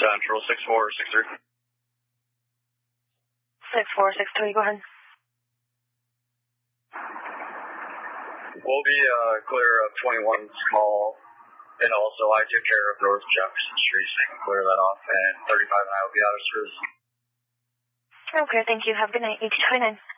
Central 6463. 6463, go ahead. We'll be clear of 21 small, and also I took care of North Jefferson Street, so you can clear that off, and 35 and I will be out of service. Okay, thank you. Have a good night. 1829.